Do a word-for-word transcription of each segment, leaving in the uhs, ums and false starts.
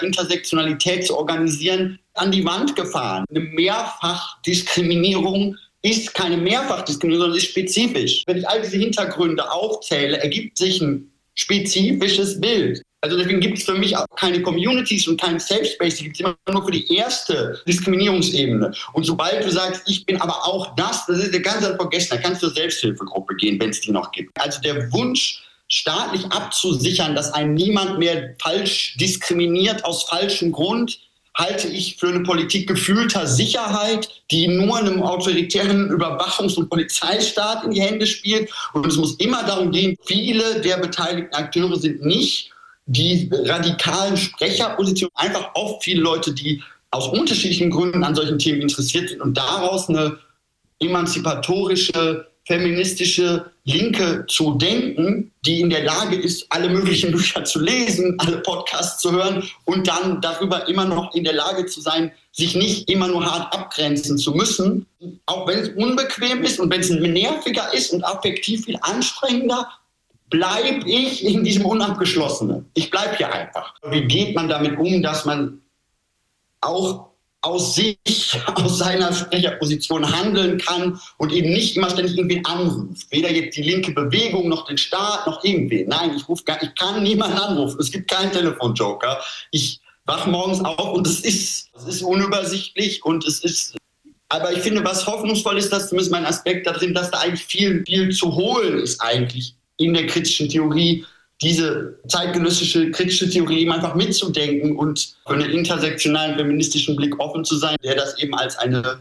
Intersektionalität zu organisieren, an die Wand gefahren. Eine Mehrfachdiskriminierung ist keine Mehrfachdiskriminierung, sondern ist spezifisch. Wenn ich all diese Hintergründe aufzähle, ergibt sich ein spezifisches Bild. Also deswegen gibt es für mich auch keine Communities und keinen Safe Space, die gibt es immer nur für die erste Diskriminierungsebene. Und sobald du sagst, ich bin aber auch das, das ist der ganze vergessen, da kannst du zur Selbsthilfegruppe gehen, wenn es die noch gibt. Also der Wunsch, staatlich abzusichern, dass einen niemand mehr falsch diskriminiert aus falschem Grund, halte ich für eine Politik gefühlter Sicherheit, die nur einem autoritären Überwachungs- und Polizeistaat in die Hände spielt. Und es muss immer darum gehen, viele der beteiligten Akteure sind nicht die radikalen Sprecherpositionen, einfach oft viele Leute, die aus unterschiedlichen Gründen an solchen Themen interessiert sind und daraus eine emanzipatorische, feministische Linke zu denken, die in der Lage ist, alle möglichen Bücher zu lesen, alle Podcasts zu hören und dann darüber immer noch in der Lage zu sein, sich nicht immer nur hart abgrenzen zu müssen, auch wenn es unbequem ist und wenn es nerviger ist und affektiv viel anstrengender, bleibe ich in diesem Unabgeschlossenen. Ich bleibe hier einfach. Wie geht man damit um, dass man auch aus sich, aus seiner Sprecherposition handeln kann und eben nicht immer ständig irgendwen anruft. Weder jetzt die linke Bewegung, noch den Staat, noch irgendwen. Nein, ich, ruf gar, ich kann niemanden anrufen. Es gibt keinen Telefonjoker. Ich wach morgens auf und es ist, es ist unübersichtlich und es ist... Aber ich finde, was hoffnungsvoll ist, dass zumindest mein Aspekt da drin, dass da eigentlich viel, viel zu holen ist eigentlich in der kritischen Theorie, diese zeitgenössische kritische Theorie eben einfach mitzudenken und für einen intersektionalen feministischen Blick offen zu sein, der das eben als eine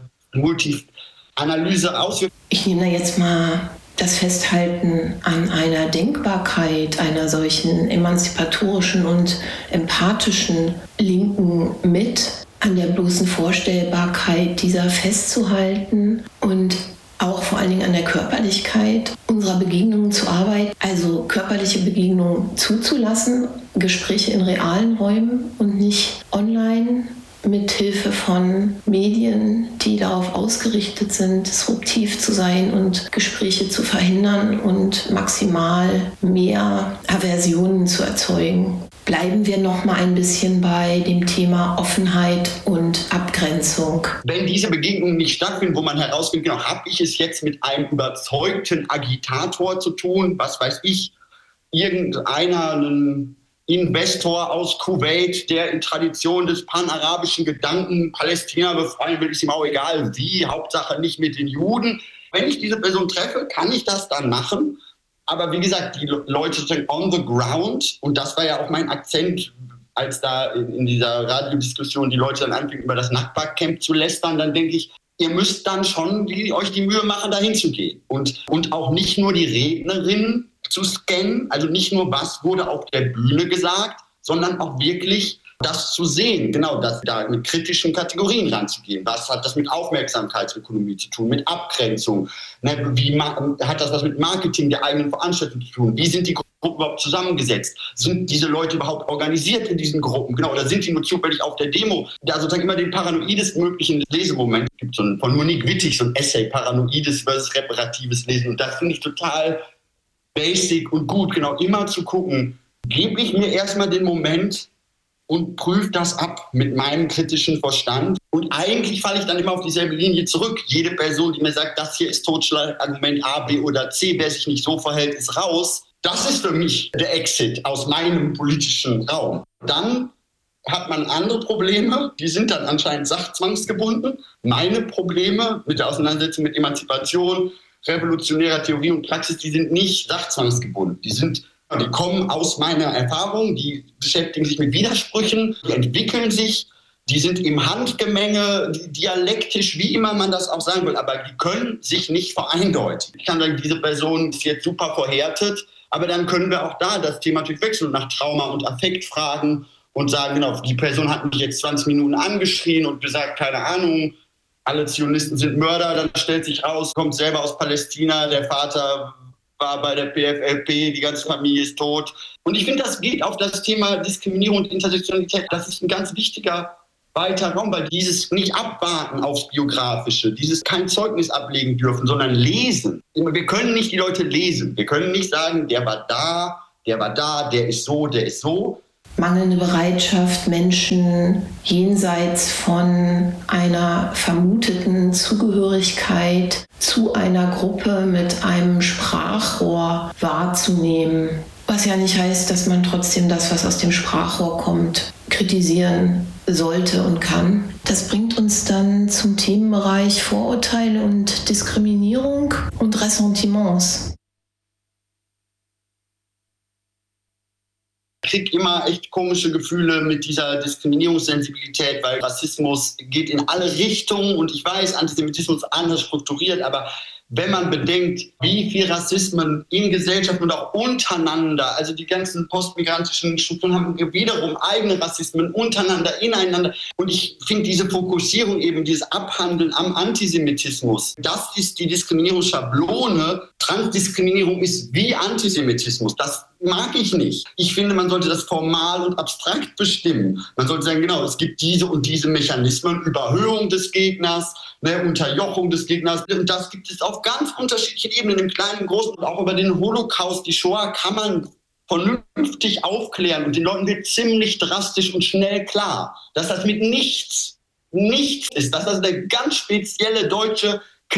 Multi-Analyse ausführt. Ich nehme da jetzt mal das Festhalten an einer Denkbarkeit einer solchen emanzipatorischen und empathischen Linken mit, an der bloßen Vorstellbarkeit dieser festzuhalten und auch vor allen Dingen an der Körperlichkeit unserer Begegnungen zu arbeiten, also körperliche Begegnungen zuzulassen, Gespräche in realen Räumen und nicht online mit Hilfe von Medien, die darauf ausgerichtet sind, disruptiv zu sein und Gespräche zu verhindern und maximal mehr Aversionen zu erzeugen. Bleiben wir noch mal ein bisschen bei dem Thema Offenheit und Abgrenzung. Wenn diese Begegnungen nicht stattfinden, wo man herausfindet, genau, habe ich es jetzt mit einem überzeugten Agitator zu tun, was weiß ich, irgendeiner, ein Investor aus Kuwait, der in Tradition des panarabischen Gedanken Palästina befreien will, ist ihm auch egal wie, Hauptsache nicht mit den Juden. Wenn ich diese Person treffe, kann ich das dann machen. Aber wie gesagt, die Leute sind on the ground und das war ja auch mein Akzent, als da in, in dieser Radiodiskussion die Leute dann anfingen, über das Nakba-Camp zu lästern, dann denke ich, ihr müsst dann schon die, euch die Mühe machen, da hinzugehen. Und, und auch nicht nur die Rednerin zu scannen, also nicht nur, was wurde auf der Bühne gesagt, sondern auch wirklich das zu sehen, genau, das, da mit kritischen Kategorien ranzugehen. Was hat das mit Aufmerksamkeitsökonomie zu tun, mit Abgrenzung? Ne, wie ma- hat das was mit Marketing der eigenen Veranstaltung zu tun? Wie sind die Gruppen überhaupt zusammengesetzt? Sind diese Leute überhaupt organisiert in diesen Gruppen? Genau, oder sind die nur zufällig auf der Demo? Da sozusagen immer den paranoidesten möglichen Lesemoment. Es gibt so ein, von Monique Wittig so ein Essay, paranoides versus reparatives Lesen. Und das finde ich total basic und gut, genau, immer zu gucken, gebe ich mir erstmal den Moment und prüfe das ab mit meinem kritischen Verstand. Und eigentlich falle ich dann immer auf dieselbe Linie zurück. Jede Person, die mir sagt, das hier ist Totschlagargument A, B oder C, wer sich nicht so verhält, ist raus. Das ist für mich der Exit aus meinem politischen Raum. Dann hat man andere Probleme, die sind dann anscheinend sachzwangsgebunden. Meine Probleme mit der Auseinandersetzung mit Emanzipation, revolutionärer Theorie und Praxis, die sind nicht sachzwangsgebunden. Die sind Die kommen aus meiner Erfahrung, die beschäftigen sich mit Widersprüchen, die entwickeln sich, die sind im Handgemenge, dialektisch, wie immer man das auch sagen will, aber die können sich nicht vereindeutigen. Ich kann sagen, diese Person ist jetzt super verhärtet, aber dann können wir auch da das Thema natürlich wechseln und nach Trauma und Affekt fragen und sagen, genau, die Person hat mich jetzt zwanzig Minuten angeschrien und gesagt, keine Ahnung, alle Zionisten sind Mörder, dann stellt sich raus, kommt selber aus Palästina, der Vater war bei der P F L P, die ganze Familie ist tot. Und ich finde, das geht auf das Thema Diskriminierung und Intersektionalität. Das ist ein ganz wichtiger weiter Raum, weil dieses nicht abwarten aufs Biografische, dieses kein Zeugnis ablegen dürfen, sondern lesen. Wir können nicht die Leute lesen. Wir können nicht sagen, der war da, der war da, der ist so, der ist so. mangelnde Bereitschaft, Menschen jenseits von einer vermuteten Zugehörigkeit zu einer Gruppe mit einem Sprachrohr wahrzunehmen. Was ja nicht heißt, dass man trotzdem das, was aus dem Sprachrohr kommt, kritisieren sollte und kann. Das bringt uns dann zum Themenbereich Vorurteile und Diskriminierung und Ressentiments. Ich kriege immer echt komische Gefühle mit dieser Diskriminierungssensibilität, weil Rassismus geht in alle Richtungen und ich weiß, Antisemitismus ist anders strukturiert, aber wenn man bedenkt, wie viel Rassismen in Gesellschaft und auch untereinander, also die ganzen postmigrantischen Strukturen haben wiederum eigene Rassismen untereinander, ineinander. Und ich finde diese Fokussierung eben, dieses Abhandeln am Antisemitismus, das ist die Diskriminierungsschablone. Transdiskriminierung ist wie Antisemitismus. Das mag ich nicht. Ich finde, man sollte das formal und abstrakt bestimmen. Man sollte sagen, genau, es gibt diese und diese Mechanismen, Überhöhung des Gegners, ne, Unterjochung des Gegners. Und das gibt es auf ganz unterschiedlichen Ebenen, im Kleinen, im Großen. Und auch über den Holocaust, die Shoah, kann man vernünftig aufklären. Und den Leuten wird ziemlich drastisch und schnell klar, dass das mit nichts, nichts ist. Dass das eine ganz spezielle deutsche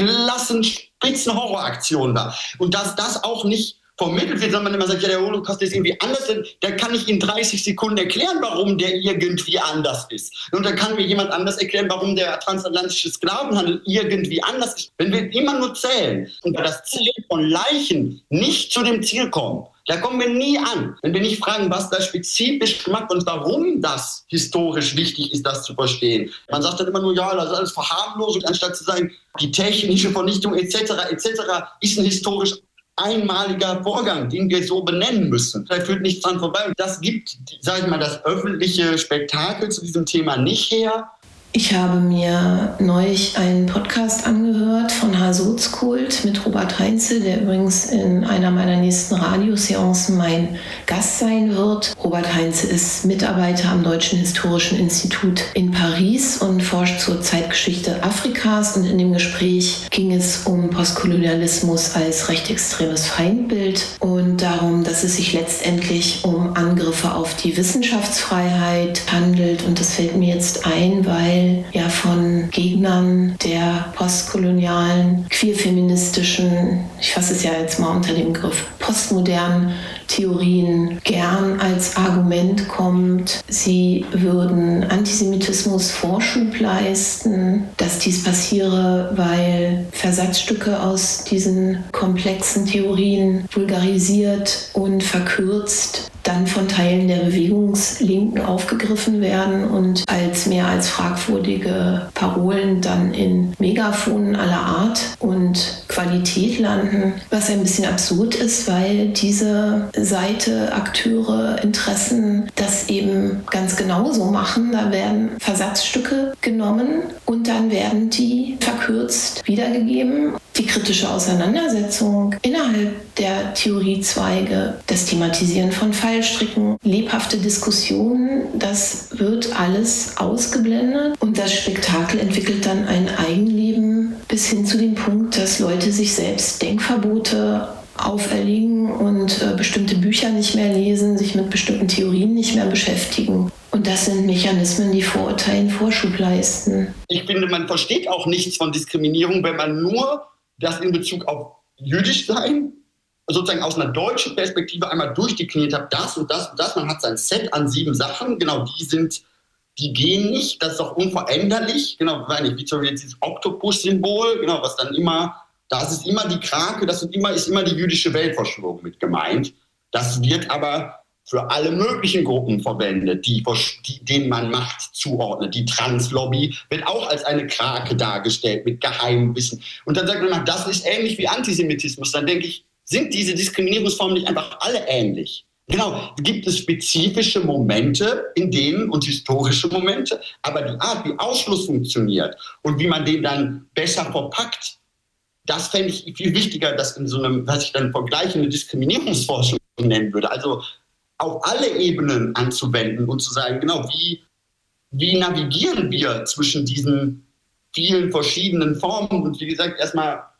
Klassenspitzenhorroraktion war. Und dass das auch nicht vermittelt wird, wenn man immer sagt, ja, der Holocaust ist irgendwie anders, da kann ich in dreißig Sekunden erklären, warum der irgendwie anders ist. Und dann kann mir jemand anders erklären, warum der transatlantische Sklavenhandel irgendwie anders ist. Wenn wir immer nur zählen und bei das Zählen von Leichen nicht zu dem Ziel kommen, da kommen wir nie an. Wenn wir nicht fragen, was da spezifisch gemacht wird und warum das historisch wichtig ist, das zu verstehen. Man sagt dann immer nur, ja, das ist alles Verharmlosung, anstatt zu sagen, die technische Vernichtung et cetera et cetera ist ein historisch einmaliger Vorgang, den wir so benennen müssen. Da führt nichts dran vorbei. Und das gibt, sage ich mal, das öffentliche Spektakel zu diesem Thema nicht her. Ich habe mir neulich einen Podcast angehört von Hasotskult mit Robert Heinze, der übrigens in einer meiner nächsten Radioseancen mein Gast sein wird. Robert Heinze ist Mitarbeiter am Deutschen Historischen Institut in Paris und forscht zur Zeitgeschichte Afrikas. Und in dem Gespräch ging es um Postkolonialismus als rechtsextremes Feindbild und darum, dass es sich letztendlich um Angriffe auf die Wissenschaftsfreiheit handelt. Und das fällt mir jetzt ein, weil ja von Gegnern der postkolonialen, queerfeministischen, ich fasse es ja jetzt mal unter dem Begriff postmodernen Theorien gern als Argument kommt, sie würden Antisemitismus Vorschub leisten, dass dies passiere, weil Versatzstücke aus diesen komplexen Theorien vulgarisiert und verkürzt dann von Teilen der Bewegungslinken aufgegriffen werden und als mehr als fragwürdige Parolen dann in Megafonen aller Art und Qualität landen, was ein bisschen absurd ist, weil diese Seite, Akteure, Interessen das eben ganz genauso machen. Da werden Versatzstücke genommen und dann werden die verkürzt wiedergegeben. Die kritische Auseinandersetzung innerhalb der Theoriezweige, das Thematisieren von Fallstricken, lebhafte Diskussionen, das wird alles ausgeblendet und das Spektakel entwickelt dann ein Eigenleben bis hin zu dem Punkt, dass Leute sich selbst Denkverbote auferlegen und äh, bestimmte Bücher nicht mehr lesen, sich mit bestimmten Theorien nicht mehr beschäftigen. Und das sind Mechanismen, die Vorurteilen Vorschub leisten. Ich finde, man versteht auch nichts von Diskriminierung, wenn man nur das in Bezug auf jüdisch sein, sozusagen aus einer deutschen Perspektive einmal durchdekliniert hat, das und das und das. Man hat sein Set an sieben Sachen, genau, die sind, die gehen nicht, das ist auch unveränderlich, genau, wie zum Beispiel dieses Oktopus-Symbol, genau, was dann immer, das ist immer die Krake, das ist immer, ist immer die jüdische Weltverschwörung mit gemeint. Das wird aber für alle möglichen Gruppen verwendet, die, die, denen man Macht zuordnet. Die Translobby wird auch als eine Krake dargestellt mit geheimem Wissen. Und dann sagt man, das ist ähnlich wie Antisemitismus. Dann denke ich, sind diese Diskriminierungsformen nicht einfach alle ähnlich? Genau, gibt es spezifische Momente in denen und historische Momente, aber die Art, wie Ausschluss funktioniert und wie man den dann besser verpackt, das fände ich viel wichtiger, das in so einem, was ich dann vergleichende Diskriminierungsforschung nennen würde. Also auf alle Ebenen anzuwenden und zu sagen, genau, wie, wie navigieren wir zwischen diesen vielen verschiedenen Formen und wie gesagt, erstmal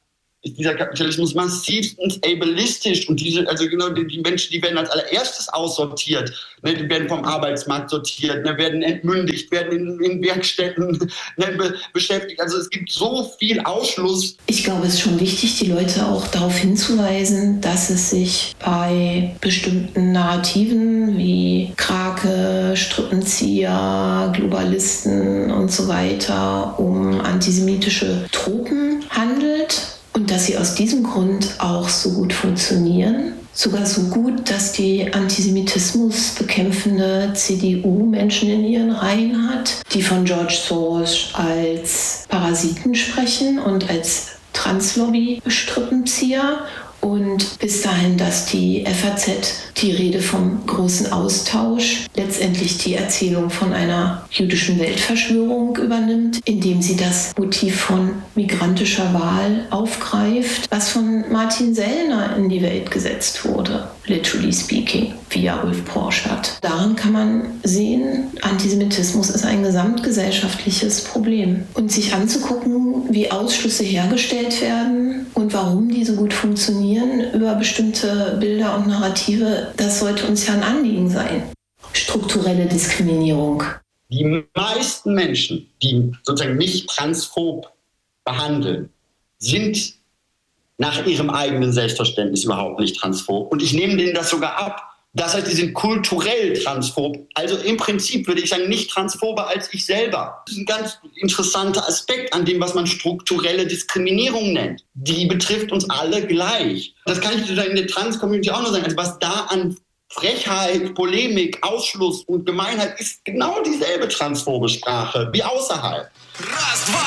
ist dieser Kapitalismus massivstens ableistisch und diese, also genau die, die Menschen, die werden als allererstes aussortiert, ne, die werden vom Arbeitsmarkt sortiert, ne, werden entmündigt, werden in, in Werkstätten ne, be, beschäftigt. Also es gibt so viel Ausschluss. Ich glaube, es ist schon wichtig, die Leute auch darauf hinzuweisen, dass es sich bei bestimmten Narrativen wie Krake, Strippenzieher, Globalisten und so weiter um antisemitische Tropen handelt und dass sie aus diesem Grund auch so gut funktionieren. Sogar so gut, dass die Antisemitismus bekämpfende C D U Menschen in ihren Reihen hat, die von George Soros als Parasiten sprechen und als Translobby-Strippenzieher. Und bis dahin, dass die F A Z die Rede vom großen Austausch letztendlich die Erzählung von einer jüdischen Weltverschwörung übernimmt, indem sie das Motiv von migrantischer Wahl aufgreift, was von Martin Sellner in die Welt gesetzt wurde, literally speaking, via Ulf Porschert. Daran kann man sehen, Antisemitismus ist ein gesamtgesellschaftliches Problem. Und sich anzugucken, wie Ausschlüsse hergestellt werden und warum die so gut funktionieren über bestimmte Bilder und Narrative, das sollte uns ja ein Anliegen sein. Strukturelle Diskriminierung. Die meisten Menschen, die sozusagen nicht transphob behandeln, sind nach ihrem eigenen Selbstverständnis überhaupt nicht transphob. Und ich nehme denen das sogar ab. Das heißt, die sind kulturell transphob. Also im Prinzip würde ich sagen, nicht transphober als ich selber. Das ist ein ganz interessanter Aspekt an dem, was man strukturelle Diskriminierung nennt. Die betrifft uns alle gleich. Das kann ich in der Trans-Community auch noch sagen. Also was da an Frechheit, Polemik, Ausschluss und Gemeinheit ist genau dieselbe transphobe Sprache wie außerhalb.